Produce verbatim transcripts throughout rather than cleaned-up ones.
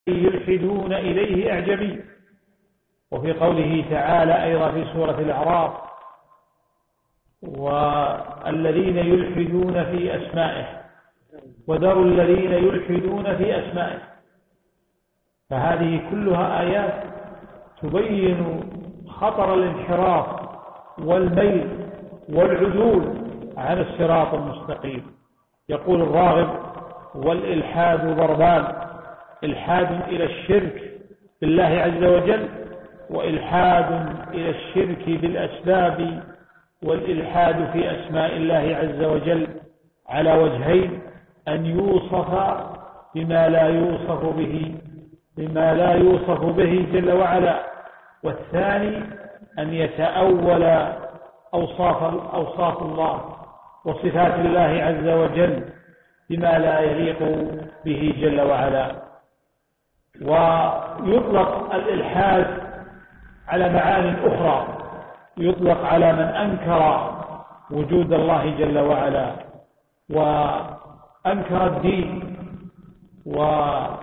يلحدون إليه أعجمي. وفي قوله تعالى أيضا في سورة الأعراف والذين يلحدون في أسمائه وذروا الذين يلحدون في أسمائه. فهذه كلها آيات تبين خطر الانحراف والميل والعدول عن الصراط المستقيم. يقول الراغب والإلحاد ضربان: إلحاد إلى الشرك بالله عز وجل، وإلحاد إلى الشرك بالأسباب، والإلحاد في أسماء الله عز وجل على وجهين: أن يوصف بما لا يوصف به بما لا يوصف به جل وعلا، والثاني أن يتأول أوصاف أوصاف الله وصفات الله عز وجل بما لا يليق به جل وعلا. ويطلق الإلحاد على معاني أخرى، يطلق على من أنكر وجود الله جل وعلا وأنكر الدين وبذل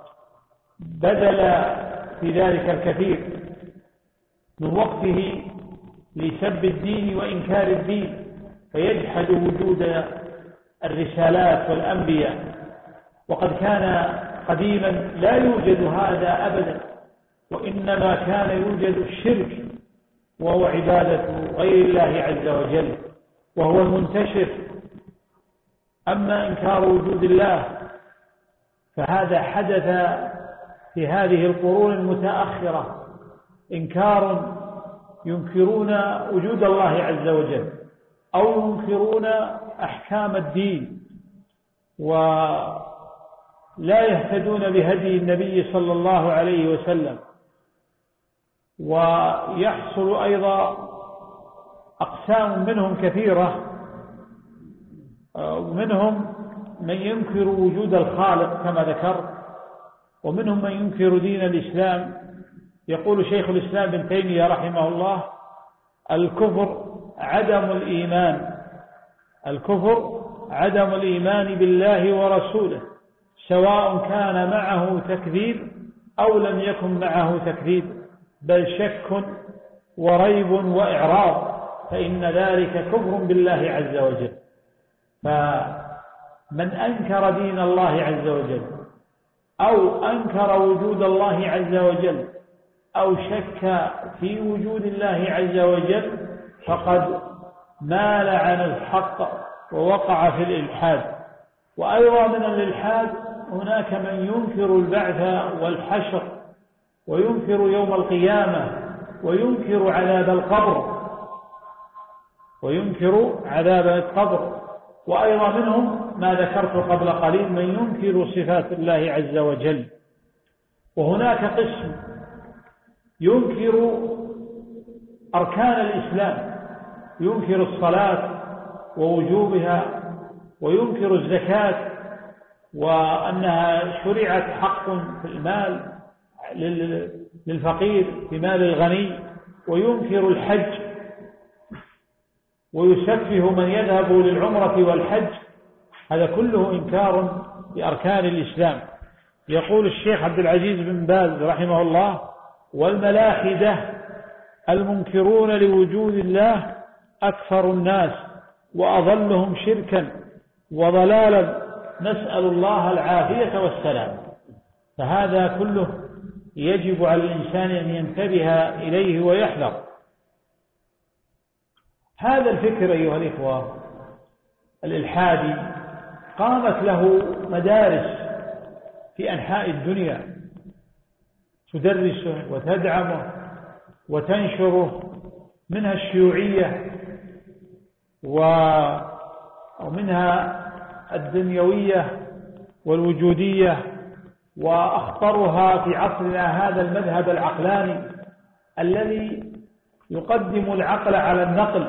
في ذلك الكثير من وقته لسب الدين وإنكار الدين، فيجحد وجود الرسالات والأنبياء. وقد كان قديما لا يوجد هذا أبدا، وإنما كان يوجد الشرك وهو عبادة غير الله عز وجل، وهو المنتشر. أما إنكار وجود الله فهذا حدث في هذه القرون المتأخرة، إنكار ينكرون وجود الله عز وجل أو ينكرون أحكام الدين ولا يهتدون بهدي النبي صلى الله عليه وسلم. ويحصل أيضا أقسام منهم كثيرة، ومنهم من ينكر وجود الخالق كما ذكر، ومنهم من ينكر دين الإسلام. يقول شيخ الإسلام ابن تيمية رحمه الله: الكفر عدم الإيمان الكفر عدم الإيمان بالله ورسوله، سواء كان معه تكذيب أو لم يكن معه تكذيب، بل شك وريب وإعراض، فإن ذلك كفر بالله عز وجل. فمن أنكر دين الله عز وجل أو أنكر وجود الله عز وجل أو شك في وجود الله عز وجل فقد مال عن الحق ووقع في الإلحاد. وأيضا من الإلحاد هناك من ينكر البعث والحشر، وينكر يوم القيامة، وينكر عذاب القبر وينكر عذاب القبر وأيضا منهم ما ذكرت قبل قليل من ينكر صفات الله عز وجل. وهناك قسم ينكر أركان الإسلام، ينكر الصلاة ووجوبها، وينكر الزكاة وأنها شرعت حق في المال للفقير في مال الغني، وينكر الحج ويسفه من يذهب للعمرة والحج. هذا كله إنكار بأركان الإسلام. يقول الشيخ عبد العزيز بن باز رحمه الله: والملاحدة المنكرون لوجود الله أكثر الناس وأضلهم شركا وضلالا، نسأل الله العافية والسلام. فهذا كله يجب على الإنسان أن ينتبه إليه ويحذر. هذا الفكر أيها الإخوة الإلحادي قامت له مدارس في أنحاء الدنيا تدرسه وتدعمه وتنشره، منها الشيوعية ومنها الدنيوية والوجودية، وأخطرها في عصرنا هذا المذهب العقلاني الذي يقدم العقل على النقل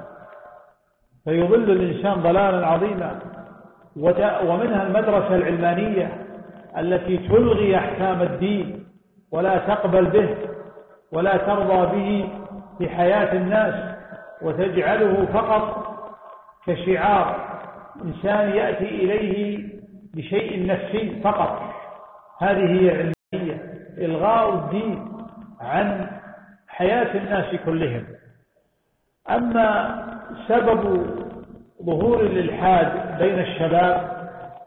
فيضل الإنسان ضلالا عظيما. ومنها المدرسة العلمانية التي تلغي أحكام الدين ولا تقبل به ولا ترضى به في حياة الناس، وتجعله فقط كشعار إنسان يأتي إليه بشيء نفسي فقط. هذه هي إلغاء الدين عن حياة الناس كلهم. أما سبب ظهور الإلحاد بين الشباب،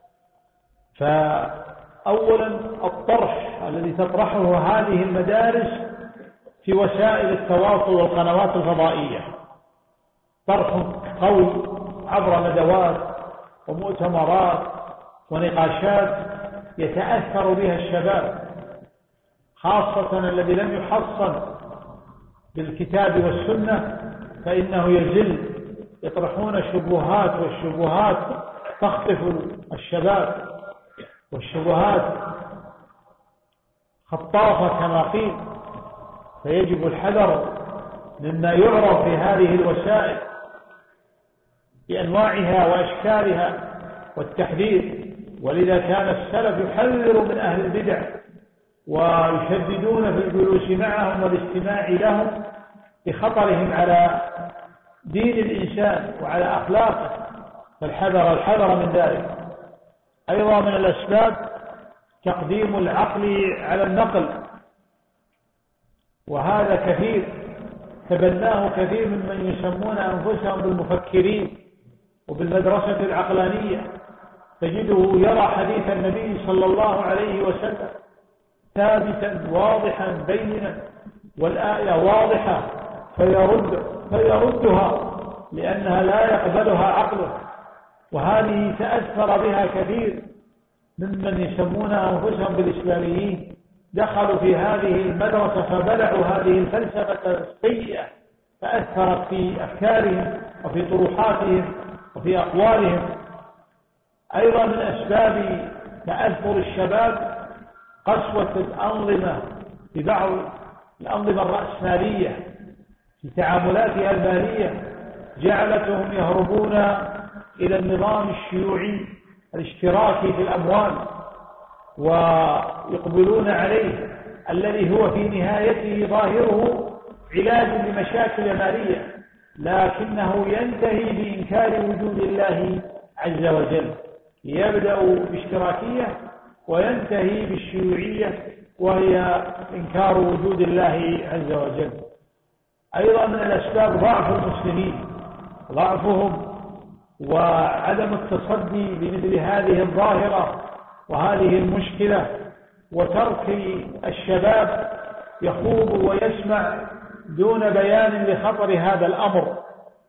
فأولا الطرح الذي تطرحه هذه المدارس في وسائل التواصل والقنوات الفضائية، طرح قوي عبر ندوات ومؤتمرات ونقاشات يتأثر بها الشباب، خاصة الذي لم يحصن بالكتاب والسنة فإنه يزل، يطرحون شبهات، والشبهات تخطف الشباب، والشبهات خطافة كما قيل، فيجب الحذر مما يعرض في هذه الوسائل بأنواعها وأشكالها والتحذير. ولذا كان السلف يحذر من أهل البدع ويشددون في الجلوس معهم والاستماع لهم بخطرهم على دين الإنسان وعلى أخلاقه، فالحذر الحذر من ذلك. أيضا من الأسباب تقديم العقل على النقل، وهذا كثير تبناه كثير ممن يسمون أنفسهم بالمفكرين وبالمدرسة العقلانية، تجده يرى حديث النبي صلى الله عليه وسلم ثابتا واضحا بينا والآية واضحة فيرد فيردها لأنها لا يقبلها عقله، وهذه تأثر بها كثير ممن يسمون أنفسهم بالإسلاميين، دخلوا في هذه المدرسة فبلعوا هذه الفلسفة السيئة، فأثرت في أفكارهم وفي طروحاتهم وفي أقوالهم. أيضا من أسباب تأثر الشباب قسوة الأنظمة في بعض الأنظمة الرأسمالية في تعاملاتها المالية، جعلتهم يهربون إلى النظام الشيوعي الاشتراكي في الأموال ويقبلون عليه، الذي هو في نهايته ظاهره علاج لمشاكل مالية، لكنه ينتهي بإنكار وجود الله عز وجل. يبدأ باشتراكية وينتهي بالشيوعية، وهي إنكار وجود الله عز وجل. أيضا من الأسباب ضعف المسلمين، ضعفهم وعدم التصدي لمثل هذه الظاهرة وهذه المشكلة، وترك الشباب يخوض ويسمع دون بيان لخطر هذا الأمر.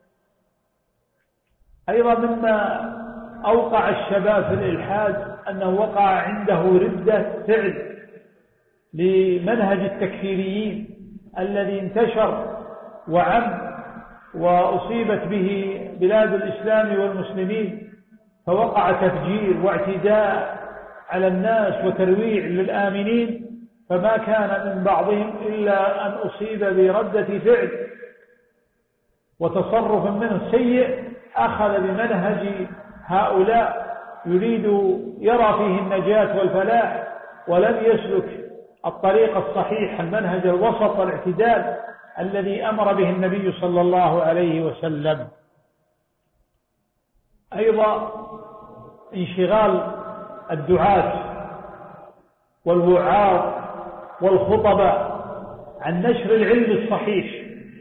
أيضا مما أوقع الشباب في الإلحاد أنه وقع عنده ردة فعل لمنهج التكفيريين الذي انتشر وعم وأصيبت به بلاد الإسلام والمسلمين، فوقع تفجير واعتداء على الناس وترويع للآمنين، فما كان من بعضهم إلا أن أصيب بردة فعل وتصرف منه سيء، أخذ بمنهج هؤلاء يريد يرى فيه النجاة والفلاح، ولم يسلك الطريق الصحيح، المنهج الوسط والاعتدال الذي أمر به النبي صلى الله عليه وسلم. أيضا انشغال الدعاة والوعاظ والخطباء عن نشر العلم الصحيح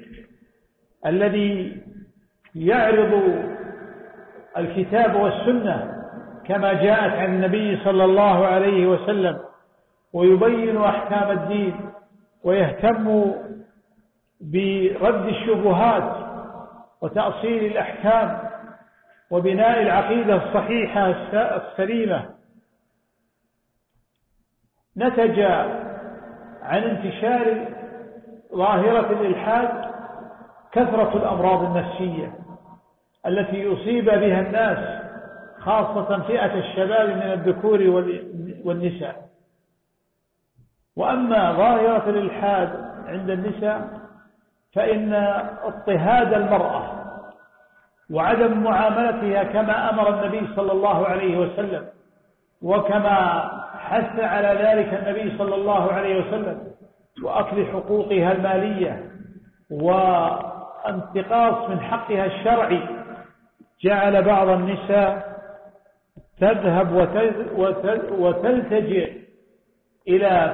الذي يعرض الكتاب والسنة كما جاءت عن النبي صلى الله عليه وسلم، ويبين أحكام الدين، ويهتم برد الشبهات وتأصيل الأحكام وبناء العقيدة الصحيحة السليمة. نتج عن انتشار ظاهرة الإلحاد كثرة الأمراض النفسية التي يصيب بها الناس، خاصة فئة الشباب من الذكور والنساء. وأما ظاهرة الإلحاد عند النساء فإن اضطهاد المرأة وعدم معاملتها كما أمر النبي صلى الله عليه وسلم، وكما حث على ذلك النبي صلى الله عليه وسلم، وأكل حقوقها المالية وانتقاص من حقها الشرعي، جعل بعض النساء تذهب وتلتجئ إلى